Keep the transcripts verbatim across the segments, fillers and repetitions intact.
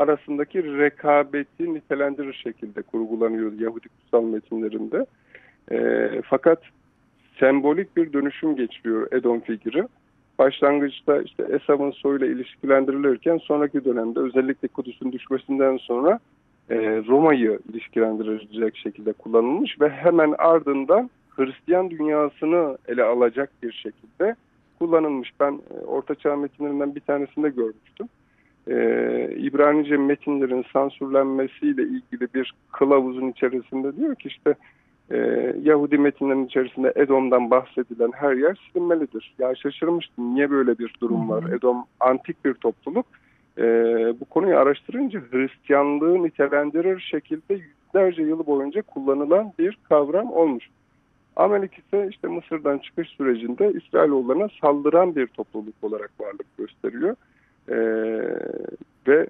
arasındaki rekabeti nitelendirir şekilde kurgulanıyor Yahudi kutsal metinlerinde. E, fakat sembolik bir dönüşüm geçiriyor Edom figürü. Başlangıçta işte Esav'ın soyuyla ilişkilendirilirken sonraki dönemde özellikle Kudüs'ün düşmesinden sonra e, Roma'yı ilişkilendirecek şekilde kullanılmış ve hemen ardından Hristiyan dünyasını ele alacak bir şekilde kullanılmış. Ben e, Orta Çağ metinlerinden bir tanesinde görmüştüm. E, İbranice metinlerin sansürlenmesiyle ilgili bir kılavuzun içerisinde diyor ki işte Ee, Yahudi metinlerinin içerisinde Edom'dan bahsedilen her yer silinmelidir. Ya şaşırmıştım. Niye böyle bir Hı durum var? hı. Edom antik bir topluluk. Ee, bu konuyu araştırınca Hristiyanlığı nitelendirir şekilde yüzlerce yıl boyunca kullanılan bir kavram olmuş. Amalek ise işte Mısır'dan çıkış sürecinde İsrailoğullarına saldıran bir topluluk olarak varlık gösteriyor. Ee, ve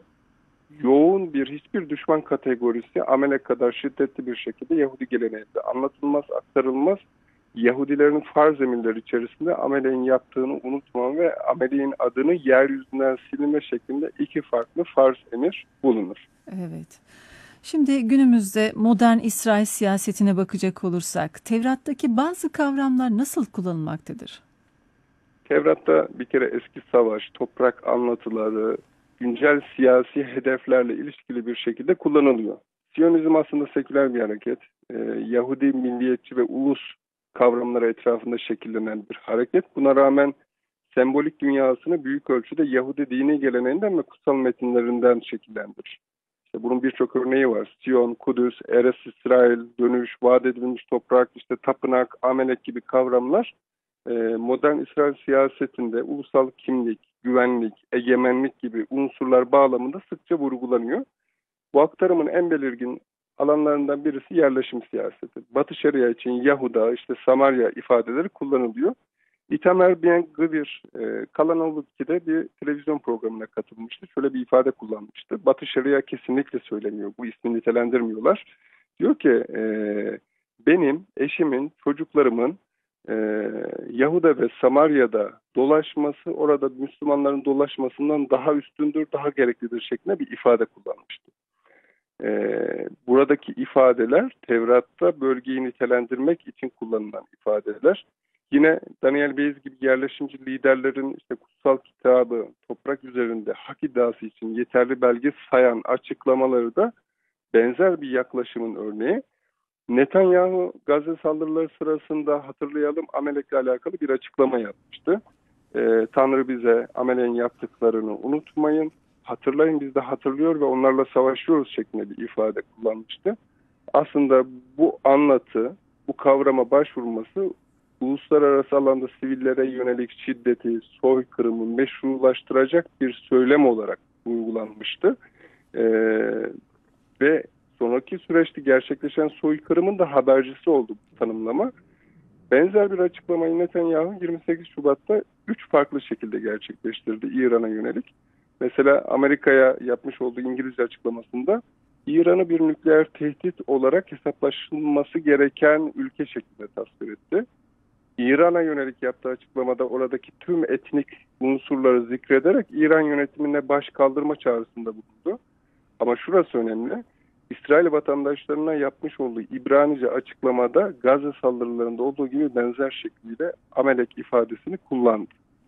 yoğun bir hiçbir düşman kategorisi Amalek kadar şiddetli bir şekilde Yahudi geleneğinde anlatılmaz, aktarılmaz. Yahudilerin farz emirleri içerisinde Amalek'in yaptığını unutmam ve Amalek'in adını yeryüzünden silme şeklinde iki farklı farz emir bulunur. Evet. Şimdi günümüzde modern İsrail siyasetine bakacak olursak, Tevrat'taki bazı kavramlar nasıl kullanılmaktadır? Tevrat'ta bir kere eski savaş, toprak anlatıları, güncel siyasi hedeflerle ilişkili bir şekilde kullanılıyor. Siyonizm aslında seküler bir hareket. Ee, Yahudi, milliyetçi ve ulus kavramları etrafında şekillenen bir hareket. Buna rağmen sembolik dünyasını büyük ölçüde Yahudi dini geleneğinden ve kutsal metinlerinden şekillendirir. İşte bunun birçok örneği var. Siyon, Kudüs, Eres İsrail, dönüş, vaat edilmiş toprak, işte tapınak, Amelek gibi kavramlar e, modern İsrail siyasetinde ulusal kimlik, güvenlik, egemenlik gibi unsurlar bağlamında sıkça vurgulanıyor. Bu aktarımın en belirgin alanlarından birisi yerleşim siyaseti. Batı Şeria için Yahuda, işte Samarya ifadeleri kullanılıyor. İtamer Ben-Gvir e, Kanal ikide bir televizyon programına katılmıştı. Şöyle bir ifade kullanmıştı. Batı Şeria kesinlikle söylemiyor. Bu ismi nitelendirmiyorlar. Diyor ki e, benim, eşimin, çocuklarımın e, Yahuda ve Samarya'da dolaşması orada Müslümanların dolaşmasından daha üstündür, daha gereklidir şeklinde bir ifade kullanmıştı. Ee, buradaki ifadeler Tevrat'ta bölgeyi nitelendirmek için kullanılan ifadeler. Yine Daniel Beyz gibi yerleşimci liderlerin işte kutsal kitabı toprak üzerinde hak iddiası için yeterli belge sayan açıklamaları da benzer bir yaklaşımın örneği. Netanyahu Gazze saldırıları sırasında hatırlayalım Amelek'le alakalı bir açıklama yapmıştı. Ee, Tanrı bize Amelek'in yaptıklarını unutmayın. Hatırlayın biz de hatırlıyor ve onlarla savaşıyoruz şeklinde bir ifade kullanmıştı. Aslında bu anlatı, bu kavrama başvurması uluslararası alanda sivillere yönelik şiddeti, soykırımı meşrulaştıracak bir söylem olarak uygulanmıştı. Ee, ve sonraki süreçte gerçekleşen soykırımın da habercisi oldu bu tanımlama. Benzer bir açıklamayı Netanyahu yirmi sekiz Şubat'ta üç farklı şekilde gerçekleştirdi İran'a yönelik. Mesela Amerika'ya yapmış olduğu İngilizce açıklamasında İran'ı bir nükleer tehdit olarak hesaplaşılması gereken ülke şeklinde tasvir etti. İran'a yönelik yaptığı açıklamada oradaki tüm etnik unsurları zikrederek İran yönetimine baş kaldırma çağrısında bulundu. Ama şurası önemli. İsrail vatandaşlarına yapmış olduğu İbranice açıklamada Gazze saldırılarında olduğu gibi benzer şekliyle Amelek ifadesini kullandı.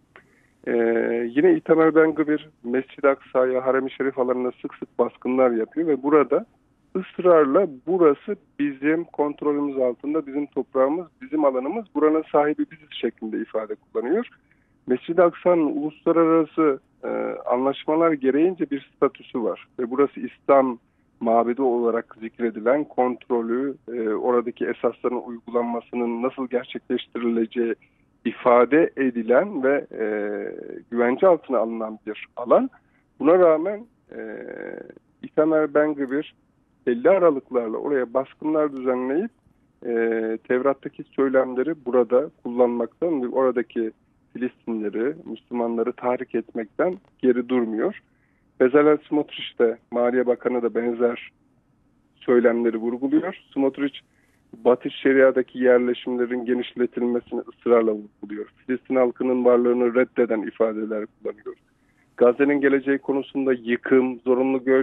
Ee, yine İtamer Ben-Gvir Mescid-i Aksa'ya, Harem-i Şerif alanına sık sık baskınlar yapıyor ve burada ısrarla burası bizim kontrolümüz altında, bizim toprağımız, bizim alanımız, buranın sahibi biziz şeklinde ifade kullanıyor. Mescid-i Aksa'nın uluslararası e, anlaşmalar gereğince bir statüsü var ve burası İslam mabedi olarak zikredilen kontrolü, e, oradaki esasların uygulanmasının nasıl gerçekleştirileceği ifade edilen ve e, güvence altına alınan bir alan. Buna rağmen e, İtamer Ben-Gvir belli aralıklarla oraya baskınlar düzenleyip e, Tevrat'taki söylemleri burada kullanmaktan ve oradaki Filistinleri, Müslümanları tahrik etmekten geri durmuyor. Bezalel Smotrich de, Maliye Bakanı da benzer söylemleri vurguluyor. Smotrich, Batı Şeria'daki yerleşimlerin genişletilmesini ısrarla vurguluyor. Filistin halkının varlığını reddeden ifadeler kullanıyor. Gazze'nin geleceği konusunda yıkım, zorunlu göç,